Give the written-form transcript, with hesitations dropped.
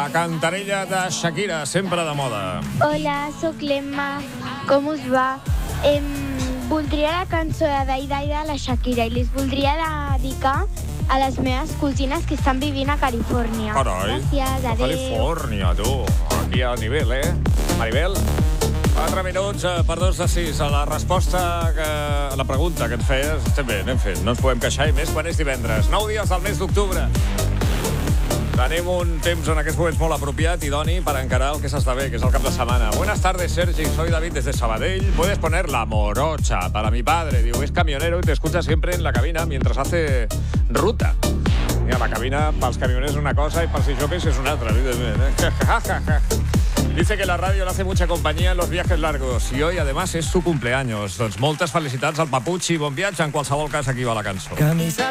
La cantarella de Shakira, sempre de moda. Hola, sóc l'Emma. Com us va? Voldria la cançó de Dai de la Shakira i les voldria dedicar a les meves cosines que estan vivint a Califòrnia. Carai, Gràcies, a adéu. Califòrnia, tu. Aquí a nivell, Maribel? 4 minuts per 2:06. A la resposta, a la pregunta que ens feies, estem bé, anem fent. No ens podem queixar, i més quan és divendres. 9 dies del mes d'octubre. Tenim un temps en aquests moments molt apropiat, idoni, per encarar el que s'esdevé, que és el cap de setmana. Buenas tardes, Sergi. Soy David desde Sabadell. Puedes poner La Morocha para mi padre. Digo, es camionero y te escucha siempre en la cabina mientras hace ruta. Mira, la cabina pels camioners és una cosa i pels jockeys és una altra, evidentment. Dice que la radio le hace mucha compañía en los viajes largos y hoy, además, es su cumpleaños. Doncs moltes felicitats al Papuchi. Bon viatge. En qualsevol cas, aquí va la cançó. Camisa